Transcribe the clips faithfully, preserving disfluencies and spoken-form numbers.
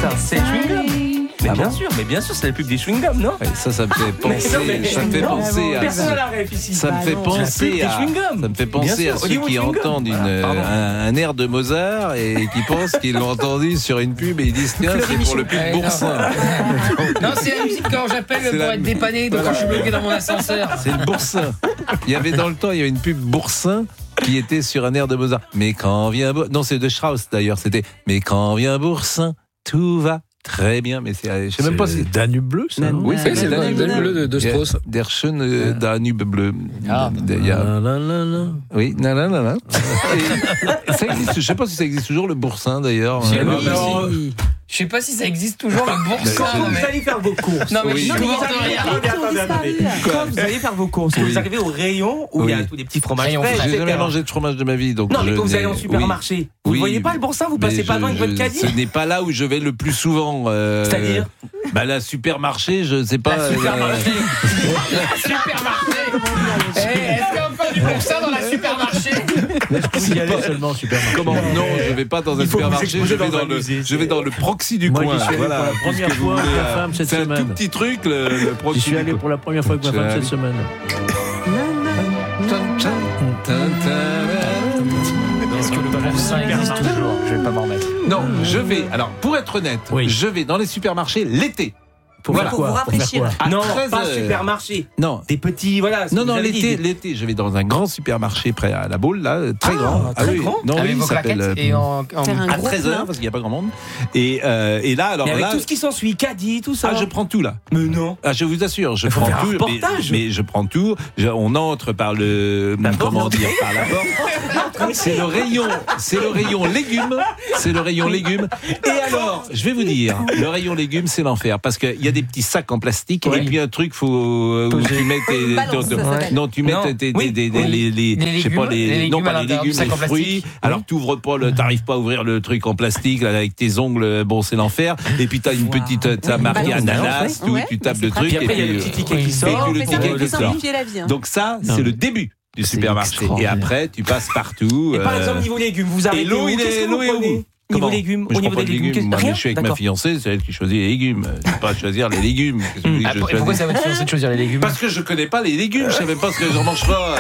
ça. C'est le chewing-gum. Mais Ah bien bon sûr, mais bien sûr, c'est la pub des chewing-gums, non? Ouais, ça, ça me fait penser, non, mais- ça me fait non, penser à, personne n'a la ref ici. ça me Bah fait non. penser La pub à, des chewing-gums. ça me fait Bien penser sûr, à ceux Hollywood qui chewing-gum. entendent une, Voilà, pardon. un, un air de Mozart et qui pensent qu'ils l'ont entendu sur une pub et ils disent tiens, c'est pour le pub Ouais, Boursin. Non, c'est la musique quand j'appelle C'est pour la- être dépanné, donc quand je suis bloqué dans mon ascenseur. C'est le Boursin. Il y avait dans le temps, il y avait une pub Boursin qui était sur un air de Mozart. Mais quand vient Boursin, non, c'est de Strauss d'ailleurs, c'était mais quand vient Boursin, tout va très bien. Mais c'est, je sais même pas si. Danube bleu, ça. Danube. non Oui, Ouais, c'est le Danube Danube bleu de- de Strauss. Der Schön euh, Danube bleu. Ah, Il y a- La, la, la, la. Oui, non, non, non, non. Et ça existe, je sais pas si ça existe toujours le Boursin d'ailleurs. Si, Euh, oui, non, si. Je sais pas si ça existe toujours le boursin. Quand vous mais- allez faire vos courses. Non, mais Oui. je Non, suis mais mort vous de allez- rire. attendez, attendez, attendez. Quand vous allez faire vos courses, Oui. vous arrivez au rayon où il y a Oui. tous les petits fromages Rayon frais, frais. J'ai et cetera. jamais mangé de fromage de ma vie, donc. Non, mais je quand vous allez n'ai- en supermarché, vous Oui. ne voyez pas le boursin, vous Mais passez pas je- devant avec votre je- caddie. Ce n'est pas là où je vais le plus souvent. euh, C'est-à-dire bah, la supermarché, je sais pas. La euh, supermarché. La supermarché. Eh, est-ce qu'on fait du boursin dans la supermarché? Vous y allez seulement au supermarché. Comment Non, je vais pas dans un Il faut vous supermarché, je exposer vais dans dans un le, musée, je vais c'est- dans le proxy du Moi, coin. j'y suis allé Voilà, pour la puisque première vous fois voulez, avec ma euh, femme cette c'est un semaine. tout petit truc, le, le J'y proxy suis du allé coin. pour la première fois avec ma Tu femme as cette allé semaine. Est-ce que le boursin existe toujours? Je vais pas m'en remettre. Non, je vais. Alors, pour être honnête, Oui. je vais dans les supermarchés l'été. Pour Voilà. faire quoi Pour vous Pour faire rafraîchir. quoi À Non, treize pas heures. supermarché. Non. Des petits, voilà. ce Non, que non, vous avez l'été, dit. l'été, je vais dans un grand supermarché près à la Baule, là, très Ah, grand. très oui. grand. Non, Avec oui, vos il s'appelle. claquettes euh, et en, en- Faire un à gros treize heures, plein. parce qu'il n'y a pas grand monde. Et, euh, et là, alors Et avec là. tout ce qui s'ensuit, caddie, tout ça. Ah, je prends tout là. Mais non. Ah, je vous assure, je Il faut prends faire un tout. Mais, reportage. mais je prends tout. Je- on entre par le. La comment porte. dire Par la porte. C'est le rayon. C'est le rayon légumes. C'est le rayon légumes. Et alors, je vais vous dire, le rayon légumes, c'est l'enfer. Parce qu'il y a des petits sacs en plastique. Oui. Et puis un truc, faut. euh, Où tu mets tes. Balance, tes- ça s'appelle. non, tu mets Non. tes. tes- Oui. des- des- Oui. les, les, Les je sais pas, légumes, les légumes non, pas à les l'intérieur du légumes, sac les en fruits. plastique. Alors, t'ouvres pas le. T'arrives pas à ouvrir le truc en plastique, là, avec tes ongles. Bon, c'est l'enfer. Et puis t'as une Wow. petite. T'as Oui, marqué balance, ananas, balance, tout, ouais. tu tapes Mais le c'est truc. Puis après, il y a le puis, petit ticket qui et sort. puis On le fait ça ticket pour qui vous sort. simplifier la vie. hein. Donc ça, Non. c'est le début du C'est supermarché. Et extraordinaire. après, tu passes partout. Et par euh, exemple, niveau légumes, vous arrêtez et l'eau, où? il est- Qu'est-ce que vous l'eau est où prenez? Comment Niveau légumes, Mais au je niveau prends pas des de légumes, légumes. qu'est-ce- Moi, rien je suis avec ma D'accord. fiancée, c'est elle qui choisit les légumes. Je ne peux pas choisir les légumes. Qu'est-ce que vous voulez que Ah, je pourquoi choisisse ça va te fiancé de choisir les légumes? Parce que je connais pas les légumes, je sais même pas ce que j'en mange pas.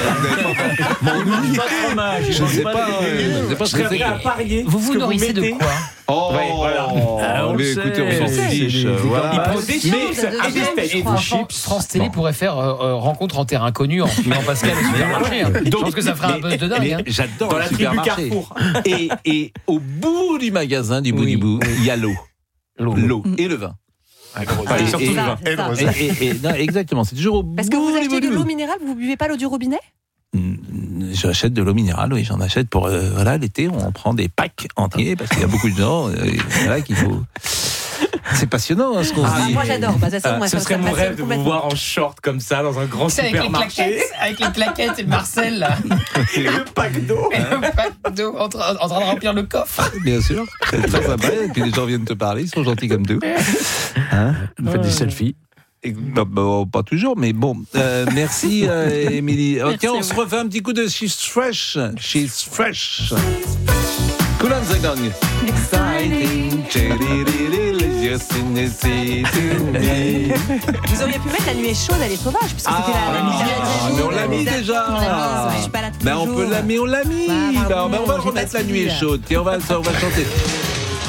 Pas de fromage. Je sais pas, euh, je sais pas Je ce que serais c'est. prêt à parier. Vous ce vous que nourrissez de mettez. quoi? Oh, Ouais, voilà. Ah, on mais le écoutez, on sait, s'en c'est fiche. des- des Voilà. Il gambas. prend des Mais- chips, ça et devient, des steaks, je et crois. des Franchement, chips. France Télé pourrait faire euh, euh, rencontre en terrain connu en filmant Pascal au supermarché. hein. Je pense que ça ferait un buzz de dingue. Mais hein. j'adore Dans le la tribu supermarché. Carrefour. Et, et au bout du magasin, du bout Oui, du bout, oui. il y a l'eau. L'eau. L'eau et le vin. Ah, Et- c'est et- ça, c'est ça. Et, et- et- non, exactement, c'est toujours au Parce que bout vous du achetez bout de du l'eau bout. minérale, vous buvez pas l'eau du robinet? Mm, J'achète de l'eau minérale, oui, j'en achète pour euh, voilà l'été, on prend des packs entiers parce qu'il y a beaucoup de gens euh, voilà, qu'il faut. C'est passionnant hein, ce qu'on Ah, se dit. moi j'adore. Bah, de toute façon, Ah, moi, Ce ça- serait ça me mon passionne rêve de vous complètement. voir en short comme ça dans un grand C'est avec les supermarché. claquettes, avec les claquettes et Marcel là. Et le pack d'eau. Et le pack d'eau en, train- en train de remplir le coffre. Bien sûr, c'est très sympa. Et puis les gens viennent te parler, ils sont gentils comme tout. Hein Vous faites des selfies. Et, bah, bah, pas toujours, mais bon. Euh, merci, euh, Émilie. Oh, Merci tiens, à on vous. se refait un petit coup de She's Fresh. She's Fresh. Cool and the Gang. Exciting. Just in the city tonight. Vous auriez pu mettre La Nuit est chaude, elle est sauvage, puisque Ah, c'était la, la mise à la mais on l'a mis déjà. On l'a mise, ouais, je suis pas là tous Ben les on jours. peut la, mais on l'a mis. Bah, pardon, Ben, on va j'ai remettre pas La Nuit est suivi. chaude. Tiens, on va, on va chanter.